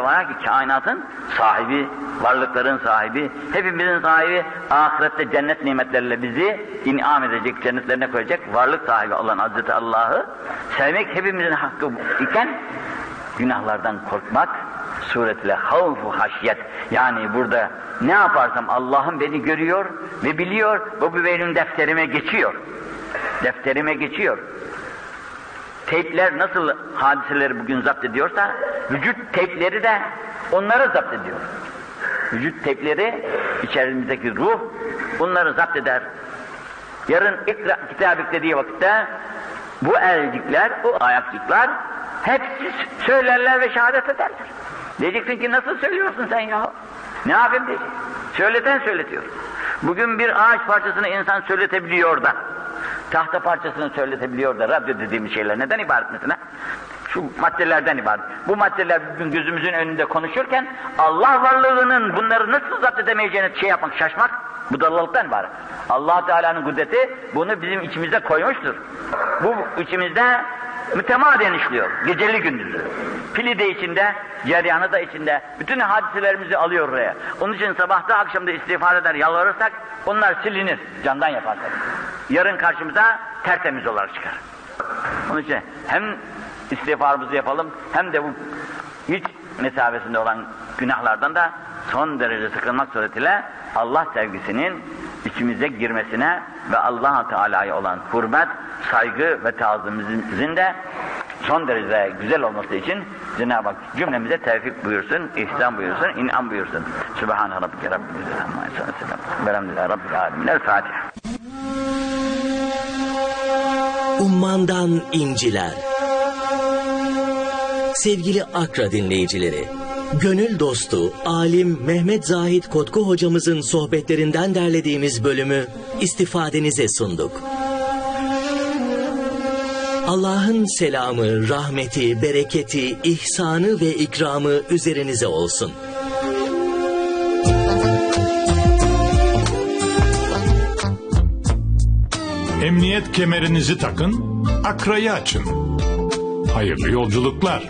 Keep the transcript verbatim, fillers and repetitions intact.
var ki kainatın sahibi, varlıkların sahibi, hepimizin sahibi, ahirette cennet nimetleriyle bizi in'am edecek, cennetlerine koyacak varlık sahibi olan Hazreti Allah'ı sevmek hepimizin hakkı iken günahlardan korkmak suretiyle havf-u haşyet, yani burada ne yaparsam Allah'ım beni görüyor ve biliyor ve bu benim defterime geçiyor. Defterime geçiyor. Teypler nasıl hadiseleri bugün zapt ediyorsa, vücut teypleri de onları zapt ediyor. Vücut teypleri, içerimizdeki ruh, bunları zapt eder. Yarın ikra kitabık dediği vakitte, bu elcikler, bu ayakçıklar hepsi söylerler ve şehadet ederler. Diyeceksin ki nasıl söylüyorsun sen ya? Ne yapayım diyecek. Söyleten söyletiyor. Bugün bir ağaç parçasını insan söyletebiliyor da, tahta parçasını söyletebiliyor da, radyo dediğimiz şeyler neden ibaret mesela? Şu maddelerden ibaret. Bu maddeler bugün gözümüzün önünde konuşurken, Allah varlığının bunları nasıl zapt edemeyeceğini şey yapmak, şaşmak, bu dalalıktan ibaret. Allah Teala'nın kudreti bunu bizim içimize koymuştur. Bu içimizde mütemadiyen işliyor, geceli gündüzü. Pili de içinde, ceryanı da içinde, bütün hadiselerimizi alıyor oraya. Onun için sabahta akşamda istiğfar eder, yalvarırsak, onlar silinir, candan yaparsak. Yarın karşımıza tertemiz olarak çıkar. Onun için hem istiğfarımızı yapalım, hem de bu hiç mesafesinde olan günahlardan da son derece sıkılmak suretiyle Allah sevgisinin içimize girmesine ve Allah Teala'ya olan hürmet, saygı ve tazimimizin de son derece güzel olması için Cenab-ı Hak cümlemize tevfik buyursun, ihsan buyursun, in'am buyursun. Sübhane Rabbike Rabbil İzzeti amma yasifun. Velhamdülillahi Rabbil alemin. El Fatiha. Ummandan inciler. Sevgili Akra dinleyicileri, gönül dostu, alim Mehmet Zahid Kotku hocamızın sohbetlerinden derlediğimiz bölümü istifadenize sunduk. Allah'ın selamı, rahmeti, bereketi, ihsanı ve ikramı üzerinize olsun. Emniyet kemerinizi takın, Akra'yı açın. Hayırlı yolculuklar.